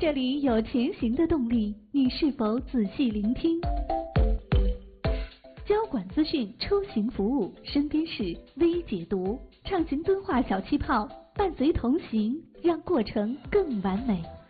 这里有前行的动力，你是否仔细聆听？交管资讯出行服务，身边事微解读，畅行敦化小气泡，伴随同行，让过程更完美。